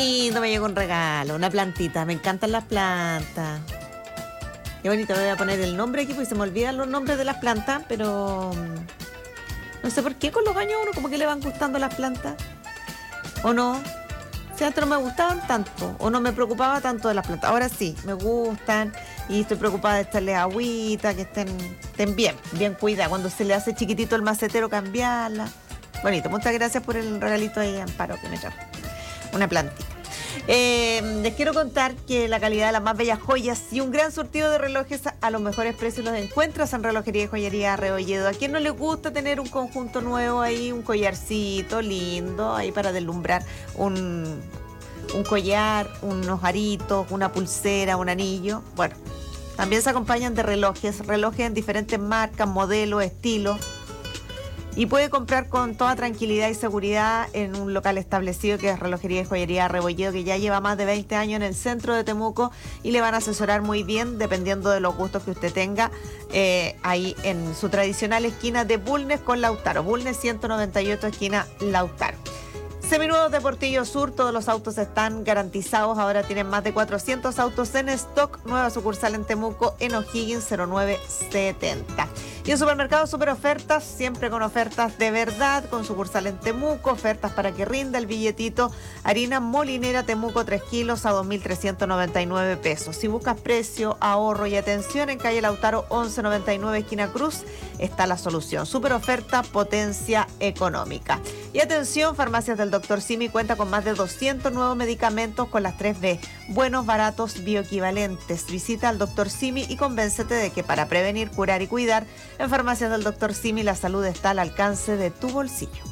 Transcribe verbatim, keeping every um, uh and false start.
lindo, me llegó un regalo, una plantita. Me encantan las plantas. Qué bonito, le voy a poner el nombre aquí porque se me olvidan los nombres de las plantas, pero no sé por qué con los años uno como que le van gustando las plantas. ¿O no? Si antes no me gustaban tanto, o no me preocupaba tanto de las plantas. Ahora sí, me gustan y estoy preocupada de echarle agüita, que estén, estén bien, bien cuidadas. Cuando se le hace chiquitito el macetero, cambiarla. Bonito, muchas gracias por el regalito ahí, Amparo, que me trajo. Una plantita. Eh, les quiero contar que la calidad de las más bellas joyas y un gran surtido de relojes a los mejores precios los encuentras en Relojería y Joyería Rebolledo. ¿A quién no le gusta tener un conjunto nuevo ahí, un collarcito lindo ahí para deslumbrar un, un collar, unos aritos, una pulsera, un anillo? Bueno, también se acompañan de relojes, relojes en diferentes marcas, modelos, estilos. Y puede comprar con toda tranquilidad y seguridad en un local establecido que es Relojería y Joyería Rebolledo, que ya lleva más de veinte años en el centro de Temuco y le van a asesorar muy bien dependiendo de los gustos que usted tenga eh, ahí en su tradicional esquina de Bulnes con Lautaro. Bulnes ciento noventa y ocho, esquina Lautaro. Seminuevos de Portillo Sur, todos los autos están garantizados. Ahora tienen más de cuatrocientos autos en stock. Nueva sucursal en Temuco, en O'Higgins cero nueve setenta. Y en Supermercado Super Ofertas, siempre con ofertas de verdad, con sucursal en Temuco, ofertas para que rinda el billetito. Harina molinera Temuco tres kilos a dos mil trescientos noventa y nueve pesos. Si buscas precio, ahorro y atención, en calle Lautaro once noventa y nueve, esquina Cruz, está la solución. Super oferta, potencia económica. Y atención, Farmacias del Doctor Simi cuenta con más de doscientos nuevos medicamentos con las tres B. Buenos, baratos, bioequivalentes. Visita al Doctor Simi y convéncete de que para prevenir, curar y cuidar, en Farmacias del Doctor Simi la salud está al alcance de tu bolsillo.